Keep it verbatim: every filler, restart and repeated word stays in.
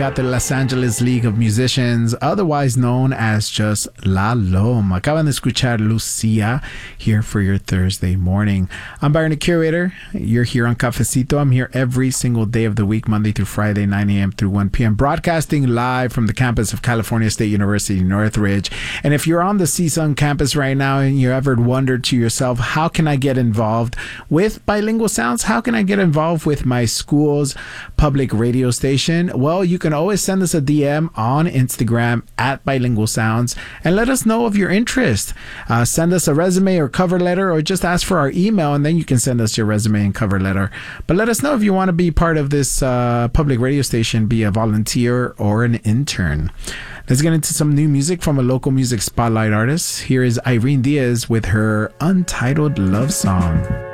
got the Los Angeles League of Musicians, otherwise known as just La Lom. Acaban de escuchar Lucia here for your Thursday morning. I'm Byron, the curator. You're here on Cafecito. I'm here every single day of the week, Monday through Friday, nine a.m. through one p.m., broadcasting live from the campus of California State University, Northridge. And if you're on the C S U N campus right now and you ever wondered to yourself, how can I get involved with Bilingual Sounds? How can I get involved with my school's public radio station? Well, you can always send us a D M on Instagram at Bilingual Sounds and let us know of your interest. Uh, send us a resume or cover letter, or just ask for our email, and then you can send us your resume and cover letter. But let us know if you want to be part of this uh, public radio station, be a volunteer or an intern. Let's get into some new music from a local music spotlight artist. Here is Irene Diaz with her Untitled Love Song.